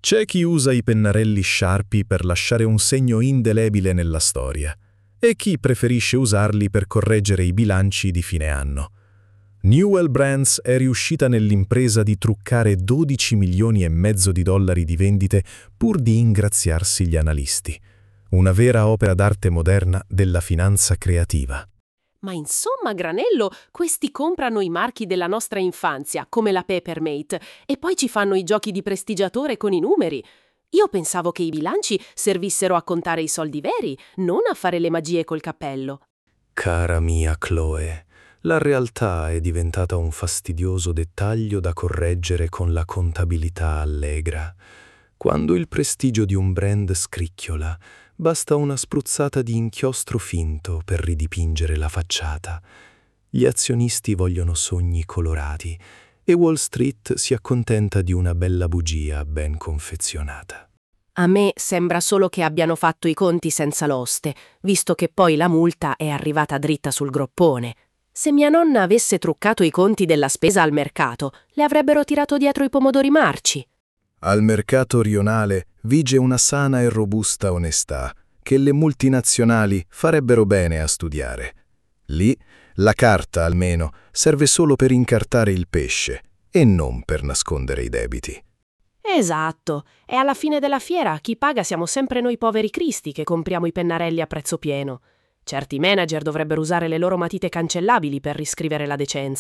C'è chi usa i pennarelli Sharpie per lasciare un segno indelebile nella storia e chi preferisce usarli per correggere i bilanci di fine anno. Newell Brands è riuscita nell'impresa di truccare 12 milioni e mezzo di dollari di vendite pur di ingraziarsi gli analisti. Una vera opera d'arte moderna della finanza creativa. Ma insomma, Granello, questi comprano i marchi della nostra infanzia, come la Peppermate, e poi ci fanno i giochi di prestigiatore con i numeri. Io pensavo che i bilanci servissero a contare i soldi veri, non a fare le magie col cappello. Cara mia Chloe, la realtà è diventata un fastidioso dettaglio da correggere con la contabilità allegra. Quando il prestigio di un brand scricchiola, basta una spruzzata di inchiostro finto per ridipingere la facciata. Gli azionisti vogliono sogni colorati e Wall Street si accontenta di una bella bugia ben confezionata. A me sembra solo che abbiano fatto i conti senza l'oste, visto che poi la multa è arrivata dritta sul groppone. Se mia nonna avesse truccato i conti della spesa al mercato, le avrebbero tirato dietro i pomodori marci. Al mercato rionale vige una sana e robusta onestà che le multinazionali farebbero bene a studiare. Lì la carta, almeno, serve solo per incartare il pesce e non per nascondere i debiti. Esatto, e alla fine della fiera chi paga siamo sempre noi poveri cristi che compriamo i pennarelli a prezzo pieno. Certi manager dovrebbero usare le loro matite cancellabili per riscrivere la decenza.